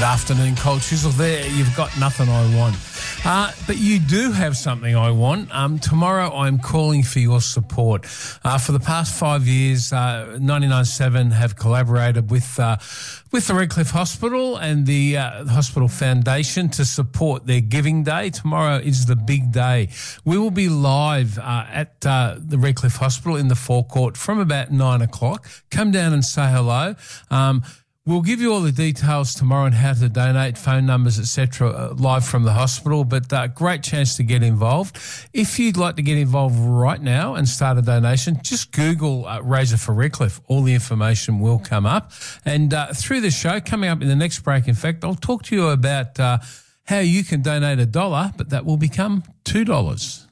afternoon, Cold Chisel. There, you've got nothing I want. But you do have something I want. Tomorrow I'm calling for your support. For the past 5 years, 99.7 have collaborated with the Redcliffe Hospital and the Hospital Foundation to support their Giving Day. Tomorrow is the big day. We will be live at the Redcliffe Hospital in the forecourt from about 9 o'clock. Come down and say hello. We'll give you all the details tomorrow on how to donate, phone numbers, etc., live from the hospital, but great chance to get involved. If you'd like to get involved right now and start a donation, just Google Razor for Redcliffe. All the information will come up. And through the show, coming up in the next break, in fact, I'll talk to you about how you can donate $1, but that will become $2.